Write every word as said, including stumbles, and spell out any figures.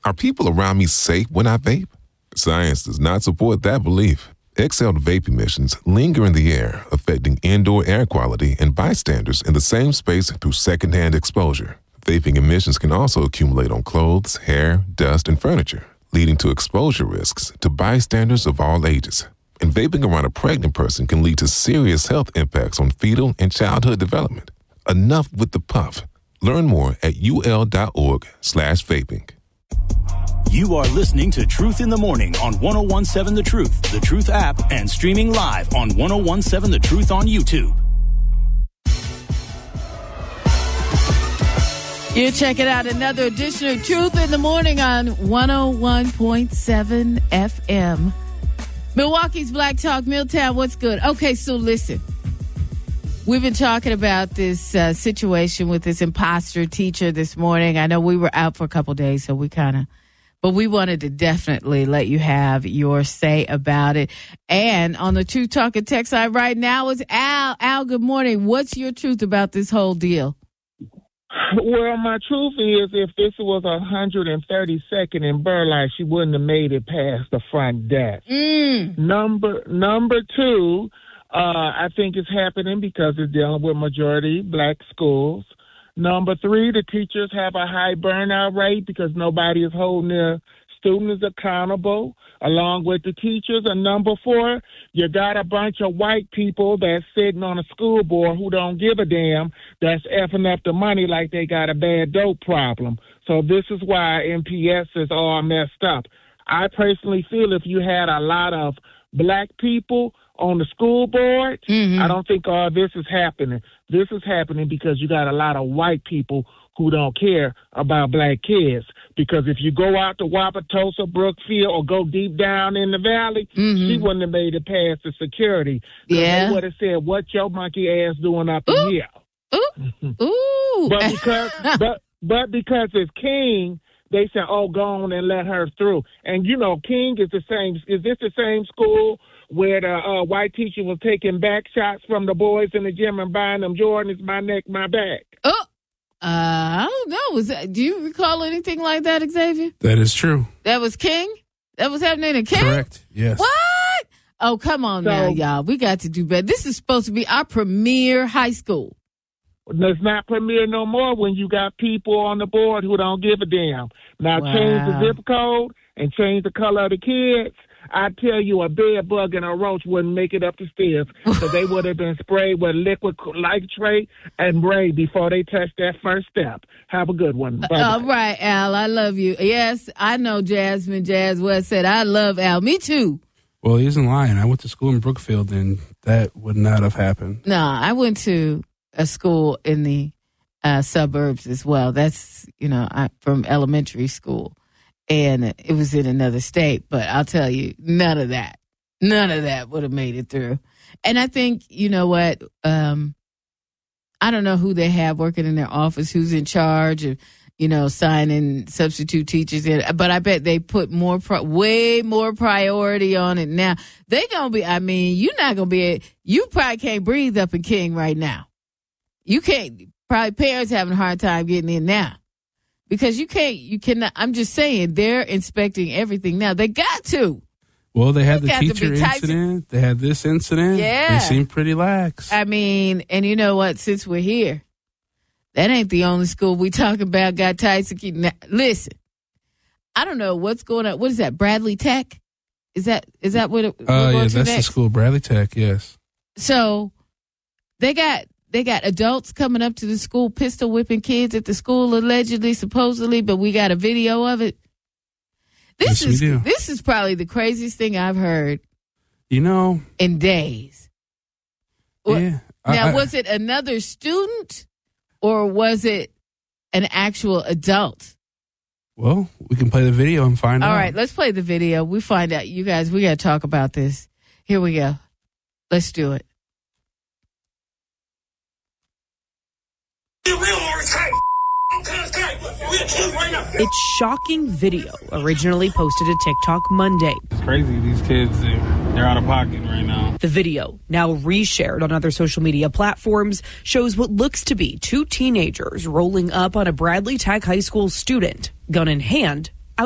Are people around me safe when I vape? Science does not support that belief. Exhaled vape emissions linger in the air, affecting indoor air quality and bystanders in the same space through secondhand exposure. Vaping emissions can also accumulate on clothes, hair, dust, and furniture, leading to exposure risks to bystanders of all ages. And vaping around a pregnant person can lead to serious health impacts on fetal and childhood development. Enough with the puff. Learn more at ul.org slash vaping. You are listening to Truth in the Morning on ten seventeen The Truth, The Truth app, and streaming live on ten seventeen The Truth on YouTube. You're checking out another edition of Truth in the Morning on one oh one point seven F M. Milwaukee's Black Talk, Milltown, what's good? Okay, so listen. We've been talking about this uh, situation with this imposter teacher this morning. I know we were out for a couple days, so we kind of, but we wanted to definitely let you have your say about it. And on the Truth Talking text line right now is Al. Al, good morning. What's your truth about this whole deal? Well, my truth is, if this was one hundred thirty-second in Burleigh, she wouldn't have made it past the front desk. Mm. Number number two, uh, I think it's happening because it's dealing with majority black schools. Number three, the teachers have a high burnout rate because nobody is holding their students accountable, along with the teachers. And number four, you got a bunch of white people that's sitting on a school board who don't give a damn, that's effing up the money like they got a bad dope problem. So this is why M P S is all messed up. I personally feel if you had a lot of black people on the school board, mm-hmm. I don't think all this is happening. This is happening because you got a lot of white people who don't care about black kids. Because if you go out to Wauwatosa, Brookfield, or go deep down in the valley, mm-hmm. she wouldn't have made it past the security. Yeah. They would have said, what your monkey ass doing up Ooh. in here? Ooh. Ooh. But because but but because it's King, they said, oh, go on and let her through. And, you know, King is the same. Is this the same school where the uh, white teacher was taking back shots from the boys in the gym and buying them Jordans, my neck, my back? Oh. Uh, I don't know. Was that, do you recall anything like that, Xavier? That is true. That was King? That was happening in King? Correct, yes. What? Oh, come on so, now, y'all. We got to do better. This is supposed to be our premier high school. It's not premier no more when you got people on the board who don't give a damn. Now, wow. Change the zip code and change the color of the kids. I tell you, a bed bug and a roach wouldn't make it up the stairs. So they would have been sprayed with liquid nitrate and spray before they touched that first step. Have a good one. Bye-bye. All right, Al. I love you. Yes, I know Jasmine Jazz West said, I love Al. Me too. Well, he isn't lying. I went to school in Brookfield, and that would not have happened. No, I went to a school in the uh, suburbs as well. That's, you know, I, from elementary school. And it was in another state, but I'll tell you, none of that, none of that would have made it through. And I think, you know what, um, I don't know who they have working in their office, who's in charge of, you know, signing substitute teachers in, but I bet they put more, pri- way more priority on it now. They gonna be, I mean, you're not gonna be, you probably can't breathe up in King right now. You can't, probably parents having a hard time getting in now. Because you can't, you cannot, I'm just saying, they're inspecting everything now. They got to. Well, they had they the teacher incident. They had this incident. Yeah. They seem pretty lax. I mean, and you know what? Since we're here, that ain't the only school we talk about got tight security. Now, listen, I don't know what's going on. What is that, Bradley Tech? Is that is that what it, Oh, uh, yeah, that's next? the school, Bradley Tech, yes. So they got... They got adults coming up to the school, pistol whipping kids at the school, allegedly, supposedly, but we got a video of it. This yes, is we do. This is probably the craziest thing I've heard. You know, in days. Yeah. Now, I, I, was it another student or was it an actual adult? Well, we can play the video and find All out. All right, let's play the video. We find out. You guys, we got to talk about this. Here we go. Let's do it. It's shocking video, originally posted to TikTok Monday. It's crazy. These kids, they're, they're out of pocket right now. The video, now reshared on other social media platforms, shows what looks to be two teenagers rolling up on a Bradley Tech High School student, gun in hand,